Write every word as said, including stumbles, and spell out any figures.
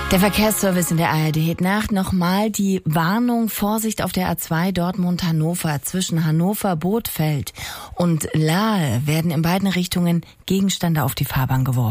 Der Verkehrsservice in der A R D hat Nacht nochmal die Warnung Vorsicht auf der A zwei Dortmund-Hannover. Zwischen Hannover-Bothfeld und Lahe werden in beiden Richtungen Gegenstände auf die Fahrbahn geworfen.